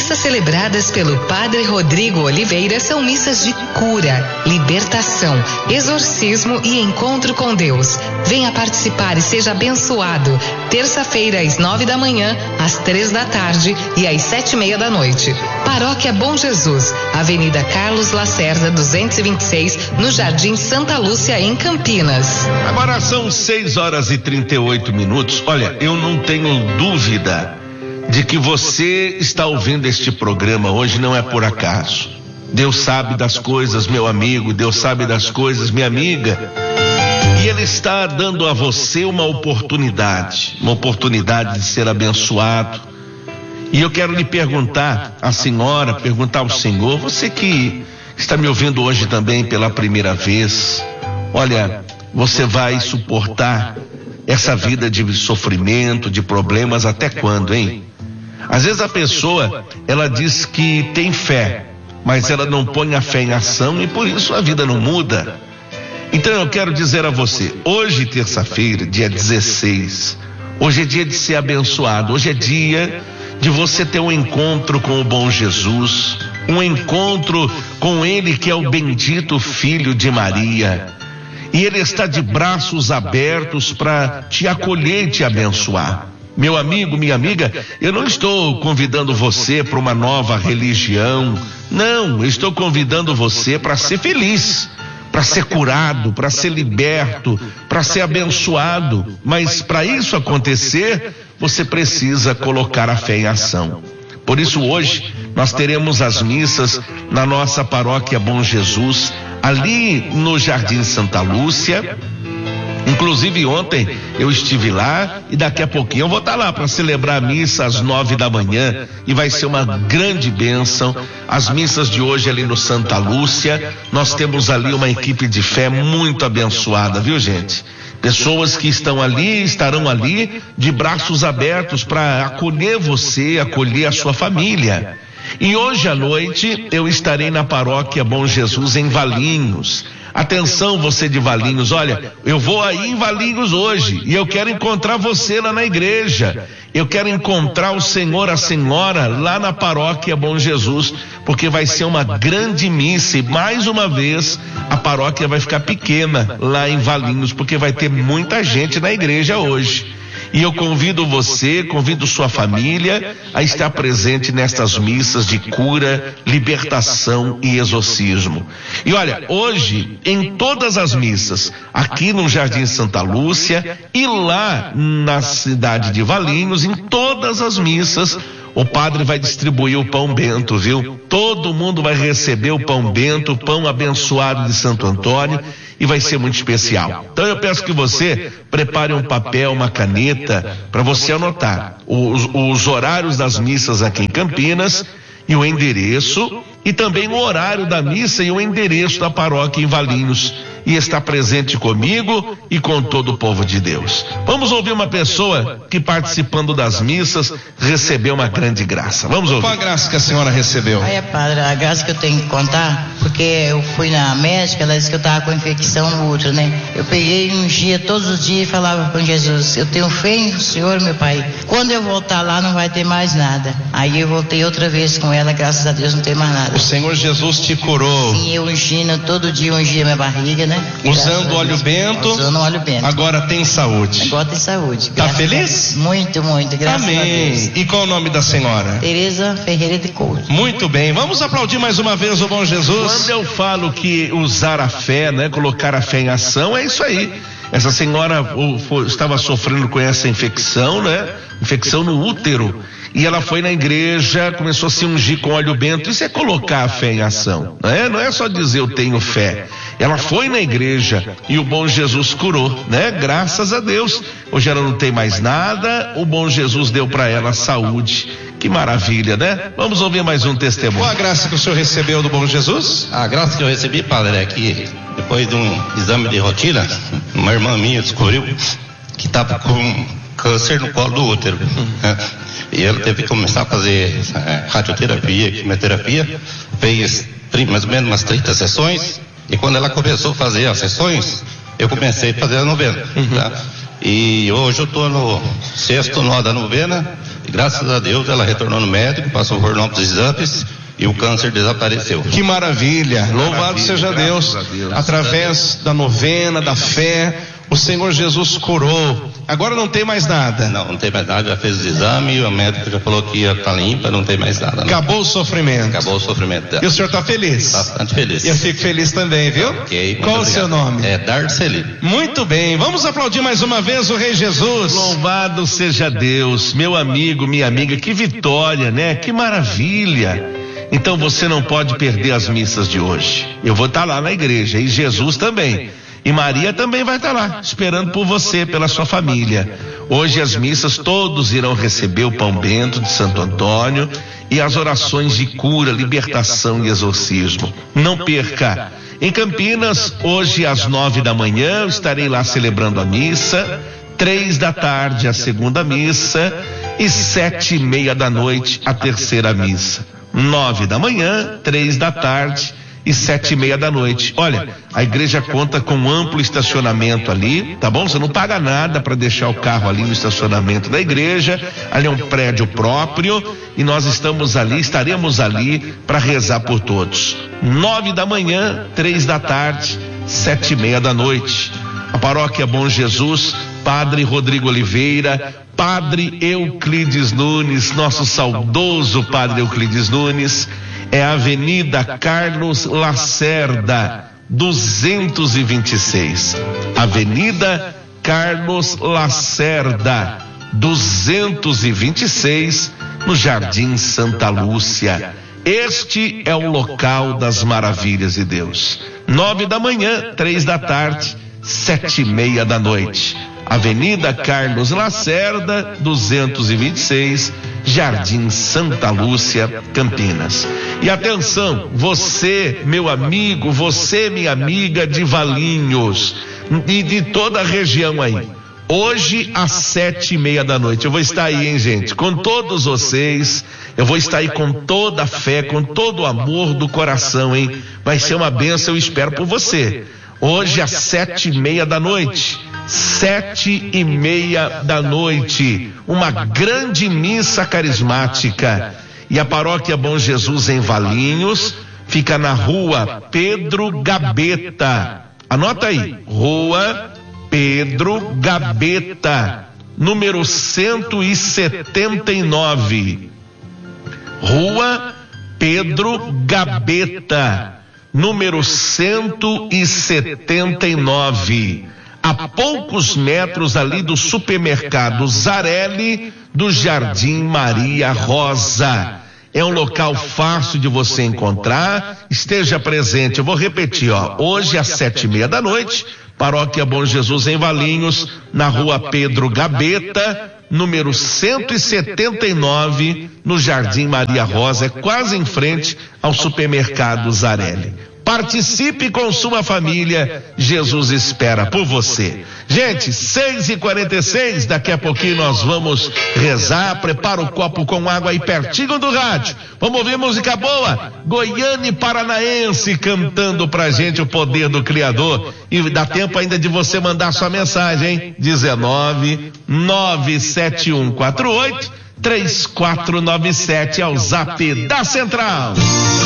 missas celebradas pelo Padre Rodrigo Oliveira são missas de cura, libertação, exorcismo e encontro com Deus. Venha participar e seja abençoado. Terça-feira às 9 da manhã, às 3 da tarde e às 7:30 da noite. Paróquia Bom Jesus, Avenida Carlos Lacerda 226, no Jardim Santa Lúcia, em Campinas. Agora são 6:38. Olha, eu não tenho dúvida de que você está ouvindo este programa hoje não é por acaso. Deus sabe das coisas, meu amigo, Deus sabe das coisas, minha amiga, e Ele está dando a você uma oportunidade de ser abençoado. E eu quero lhe perguntar, a senhora, perguntar ao Senhor, você que está me ouvindo hoje também pela primeira vez, olha, você vai suportar essa vida de sofrimento, de problemas até quando, hein? Às vezes a pessoa, ela diz que tem fé, mas ela não põe a fé em ação e por isso a vida não muda. Então eu quero dizer a você, hoje, terça-feira, dia 16, hoje é dia de ser abençoado, hoje é dia de você ter um encontro com o bom Jesus, um encontro com Ele que é o bendito Filho de Maria. E Ele está de braços abertos para te acolher e te abençoar. Meu amigo, minha amiga, eu não estou convidando você para uma nova religião. Não, eu estou convidando você para ser feliz, para ser curado, para ser liberto, para ser abençoado. Mas para isso acontecer, você precisa colocar a fé em ação. Por isso hoje nós teremos as missas na nossa paróquia Bom Jesus, ali no Jardim Santa Lúcia. Inclusive ontem eu estive lá e daqui a pouquinho eu vou estar lá para celebrar a missa às 9 da manhã e vai ser uma grande bênção. As missas de hoje ali no Santa Lúcia, nós temos ali uma equipe de fé muito abençoada, viu, gente? Pessoas que estão ali, estarão ali de braços abertos para acolher você, acolher a sua família. E hoje à noite eu estarei na paróquia Bom Jesus em Valinhos. Atenção, você de Valinhos, olha, eu vou aí em Valinhos hoje e eu quero encontrar você lá na igreja. Eu quero encontrar o senhor, a senhora lá na paróquia Bom Jesus, porque vai ser uma grande missa e mais uma vez a paróquia vai ficar pequena lá em Valinhos, porque vai ter muita gente na igreja hoje. E eu convido você, convido sua família a estar presente nestas missas de cura, libertação e exorcismo. E olha, hoje, em todas as missas, aqui no Jardim Santa Lúcia e lá na cidade de Valinhos, em todas as missas, o padre vai distribuir o pão bento, viu? Todo mundo vai receber o pão bento, o pão abençoado de Santo Antônio, e vai ser muito especial. Então eu peço que você prepare um papel, uma caneta, para você anotar os horários das missas aqui em Campinas e o endereço, e também o horário da missa e o endereço da paróquia em Valinhos, e está presente comigo e com todo o povo de Deus. Vamos ouvir uma pessoa que, participando das missas, recebeu uma grande graça. Vamos ouvir. Qual a graça que a senhora recebeu? Olha, padre, a graça que eu tenho que contar, porque eu fui na médica, ela disse que eu estava com infecção no útero, né? Eu peguei um dia, todos os dias, e falava com Jesus, eu tenho fé no Senhor, meu Pai. Quando eu voltar lá, não vai ter mais nada. Aí eu voltei outra vez com ela, graças a Deus, não tem mais nada. O Senhor Jesus te curou. Sim, eu ungindo, todo dia ungia minha barriga, né? Usando óleo bento. Usando óleo bento. Agora tem saúde. Agora tem saúde. Tá feliz? Muito, muito, graças a Deus. Amém. E qual o nome da senhora? Tereza Ferreira de Couto. Muito bem, vamos aplaudir mais uma vez o bom Jesus. Quando eu falo que usar a fé, né, colocar a fé em ação, é isso aí. Essa senhora estava sofrendo com essa infecção, né? Infecção no útero. E ela foi na igreja, começou a se ungir com óleo bento. Isso é colocar a fé em ação, né? Não é só dizer eu tenho fé. Ela foi na igreja e o bom Jesus curou, né? Graças a Deus. Hoje ela não tem mais nada, o bom Jesus deu para ela saúde. Que maravilha, né? Vamos ouvir mais um testemunho. Qual a graça que o senhor recebeu do bom Jesus? A graça que eu recebi, padre, é que depois de um exame de rotina, uma irmã minha descobriu que estava com câncer no colo do útero. E ela teve que começar a fazer radioterapia, quimioterapia, fez mais ou menos umas 30 sessões, e quando ela começou a fazer as sessões, eu comecei a fazer a novena. Tá? E hoje eu estou no 6º nó da novena, Graças a Deus ela retornou no médico, passou por novos exames e o câncer desapareceu. Que maravilha, louvado seja Deus. Através da novena, da fé, o Senhor Jesus curou. Agora não tem mais nada. Não tem mais nada, já fez o exame, o médico já falou que ia estar limpa, não tem mais nada. Não. Acabou o sofrimento. Acabou o sofrimento dela. E o senhor está feliz? Bastante feliz. Eu fico feliz também, viu? Ok. Qual o seu nome? É Darceli. Muito bem, vamos aplaudir mais uma vez o Rei Jesus. Louvado seja Deus, meu amigo, minha amiga, que vitória, né? Que maravilha. Então você não pode perder as missas de hoje. Eu vou estar lá na igreja e Jesus também. E Maria também vai estar lá, esperando por você, pela sua família. Hoje as missas, todos irão receber o pão bento de Santo Antônio e as orações de cura, libertação e exorcismo. Não perca. Em Campinas, hoje às 9 da manhã, eu estarei lá celebrando a missa. 3 da tarde a segunda missa e 7:30 da noite a terceira missa. 9 da manhã, 3 da tarde e 7:30 da noite. Olha, a igreja conta com amplo estacionamento ali, tá bom? Você não paga nada para deixar o carro ali no estacionamento da igreja. Ali é um prédio próprio e nós estaremos ali para rezar por todos. 9 da manhã, 3 da tarde, 7:30 da noite. A paróquia Bom Jesus, Padre Rodrigo Oliveira, Padre Euclides Nunes, nosso saudoso Padre Euclides Nunes, é a Avenida Carlos Lacerda, 226. Avenida Carlos Lacerda, 226, no Jardim Santa Lúcia. Este é o local das maravilhas de Deus. 9 da manhã, 3 da tarde, 7:30 da noite. Avenida Carlos Lacerda, 226, Jardim Santa Lúcia, Campinas. E atenção, você, meu amigo, você, minha amiga de Valinhos e de toda a região aí. Hoje às 7:30 da noite, eu vou estar aí, hein, gente, com todos vocês. Eu vou estar aí com toda a fé, com todo o amor do coração, hein? Vai ser uma bênção, eu espero por você. Hoje às 7:30 da noite. 7:30 da noite, uma grande missa carismática. E a paróquia Bom Jesus em Valinhos fica na rua Pedro Gabeta. Anota aí, rua Pedro Gabeta, número 179. Rua Pedro Gabeta, número 179. A poucos metros ali do supermercado Zarelli, do Jardim Maria Rosa. É um local fácil de você encontrar. Esteja presente. Eu vou repetir, hoje às 7:30 da noite, Paróquia Bom Jesus em Valinhos, na rua Pedro Gabeta, número 179, no Jardim Maria Rosa, quase em frente ao supermercado Zarelli. Participe com sua família, Jesus espera por você. Gente, 6:46, daqui a pouquinho nós vamos rezar. Prepara o copo com água aí pertinho do rádio. Vamos ouvir música boa? Goiânia e Paranaense cantando pra gente o poder do Criador. E dá tempo ainda de você mandar sua mensagem, hein? 19-97148-3497 é o zap da Central.